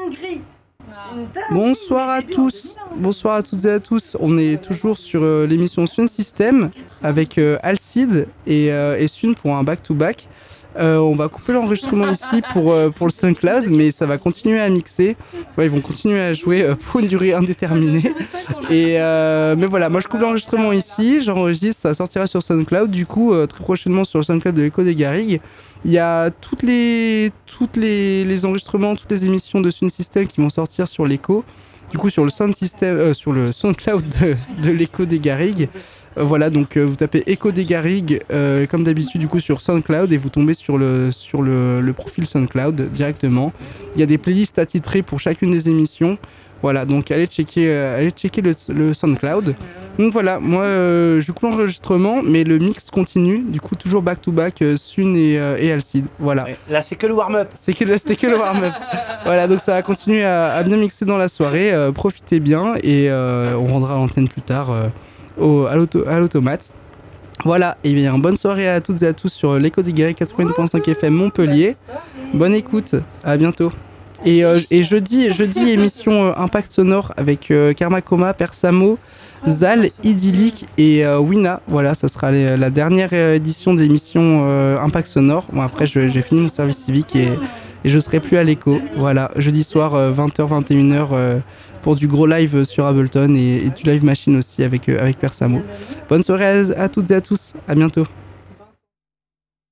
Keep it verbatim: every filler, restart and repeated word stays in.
dinguerie. Une dinguerie. Bonsoir à Mais tous, bonsoir à toutes et à tous. On est toujours sur euh, l'émission Sun System avec euh, Alcide et, euh, et Sun pour un back-to-back. Euh, on va couper l'enregistrement ici pour, euh, pour le SoundCloud, mais ça va continuer à mixer. Ouais, ils vont continuer à jouer euh, pour une durée indéterminée. Et euh, mais voilà, moi je coupe l'enregistrement ici, j'enregistre, ça sortira sur SoundCloud. Du coup, euh, très prochainement sur le SoundCloud de l'Echo des Garrigues, il y a toutes les, toutes les, les enregistrements, toutes les émissions de Sun System qui vont sortir sur l'Echo. Du coup, sur le Sound System, euh, sur le SoundCloud de, de l'Echo des Garrigues. Euh, voilà, donc euh, vous tapez Echo des Garrigues euh, comme d'habitude du coup sur SoundCloud et vous tombez sur le, sur le, le profil SoundCloud directement. Il y a des playlists attitrées pour chacune des émissions. Voilà, donc allez checker, euh, allez checker le, le SoundCloud. Donc voilà, moi euh, je coupe l'enregistrement, mais le mix continue. Du coup, toujours back to back, euh, Sun et, euh, et Alcide. Voilà. Ouais, là, c'est que le warm-up. C'est que, c'était que le warm-up. Voilà, donc ça va continuer à, à bien mixer dans la soirée. Euh, profitez bien et euh, on rendra l'antenne plus tard euh, au, à, l'auto, à l'automate. Voilà, et bien bonne soirée à toutes et à tous sur l'Echo des Garrigues quatre-vingt-dix point cinq F M Montpellier. Bonne écoute, à bientôt. Et, euh, et jeudi, jeudi émission euh, Impact Sonore avec euh, Karma Coma, Persamo, Zal, Idyllic et euh, Wina. Voilà, ça sera les, la dernière euh, édition de l'émission euh, Impact Sonore. Bon, après, je, j'ai fini mon service civique et, et je serai plus à l'écho. Voilà, jeudi soir, euh, vingt heures, vingt et une heures euh, pour du gros live sur Ableton et, et du live machine aussi avec, euh, avec Persamo. Bonne soirée à, à toutes et à tous, à bientôt.